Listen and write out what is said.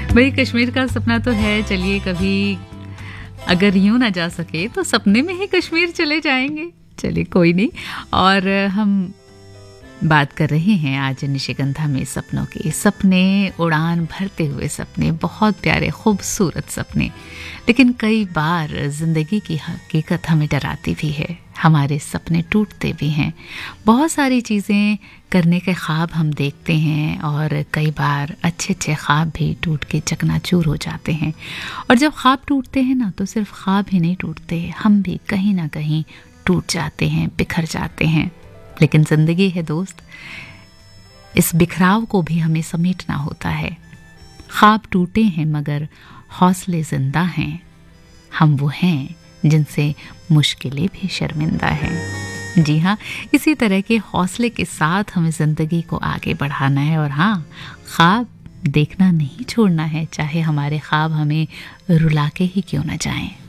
भाई कश्मीर का सपना तो है, चलिए कभी अगर यूं ना जा सके तो सपने में ही कश्मीर चले जाएंगे। चलिए कोई नहीं। और हम बात कर रहे हैं आज निशिगंधा में सपनों के। सपने उड़ान भरते हुए सपने, बहुत प्यारे खूबसूरत सपने। लेकिन कई बार जिंदगी की हकीकत हमें डराती भी है, हमारे सपने टूटते भी हैं। बहुत सारी चीज़ें करने के ख्वाब हम देखते हैं और कई बार अच्छे अच्छे ख्वाब भी टूट के चकनाचूर हो जाते हैं। और जब ख्वाब टूटते हैं ना, तो सिर्फ ख्वाब ही नहीं टूटते, हम भी कहीं ना कहीं टूट जाते हैं, बिखर जाते हैं। लेकिन ज़िंदगी है दोस्त, इस बिखराव को भी हमें समेटना होता है। ख्वाब टूटे हैं मगर हौसले जिंदा हैं। हम वो हैं जिनसे मुश्किलें भी शर्मिंदा हैं। जी हाँ, इसी तरह के हौसले के साथ हमें ज़िंदगी को आगे बढ़ाना है। और हाँ, ख्वाब देखना नहीं छोड़ना है, चाहे हमारे ख्वाब हमें रुला के ही क्यों ना जाएं।